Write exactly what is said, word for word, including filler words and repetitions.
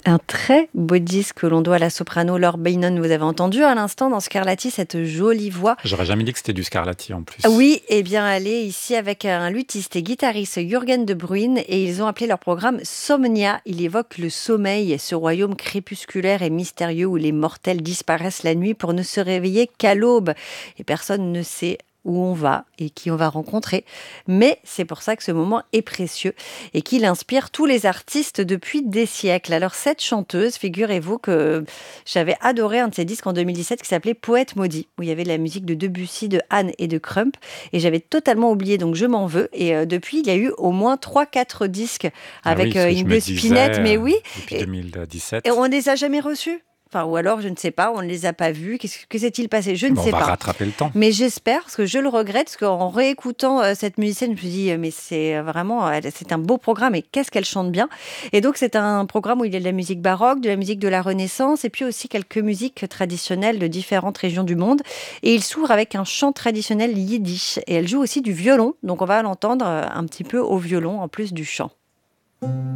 Un très beau disque que l'on doit à la soprano Laure Beynon. Vous avez entendu à l'instant dans Scarlatti cette jolie voix. J'aurais jamais dit que c'était du Scarlatti en plus. Oui, eh bien elle est ici avec un luthiste et guitariste Jürgen de Bruyne et ils ont appelé leur programme Somnia. Il évoque le sommeil, ce royaume crépusculaire et mystérieux où les mortels disparaissent la nuit pour ne se réveiller qu'à l'aube. Et personne ne sait où on va et qui on va rencontrer. Mais c'est pour ça que ce moment est précieux et qu'il inspire tous les artistes depuis des siècles. Alors cette chanteuse, figurez-vous que j'avais adoré un de ses disques en deux mille dix-sept qui s'appelait Poète maudit, où il y avait de la musique de Debussy, de Anne et de Crump. Et j'avais totalement oublié, donc je m'en veux. Et euh, depuis, il y a eu au moins trois quatre disques Ah oui, avec ce euh, que je me Inge disais Spinett, mais euh, oui. depuis Et, deux mille dix-sept. et on ne les a jamais reçus. Enfin, ou alors, je ne sais pas, on ne les a pas vus. Qu'est-ce que s'est-il passé? Je ne Bon, on sais va pas. rattraper le temps. Mais j'espère, parce que je le regrette, parce qu'en réécoutant euh, cette musicienne, je me suis dit, euh, mais c'est vraiment, elle- c'est un beau programme et qu'est-ce qu'elle chante bien. Et donc, c'est un programme où il y a de la musique baroque, de la musique de la Renaissance, et puis aussi quelques musiques traditionnelles de différentes régions du monde. Et il s'ouvre avec un chant traditionnel yiddish. Et elle joue aussi du violon, donc on va l'entendre euh, un petit peu au violon, en plus du chant.